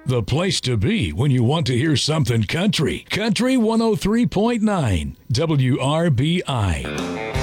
The place to be when you want to hear something country. Country 103.9 WRBI.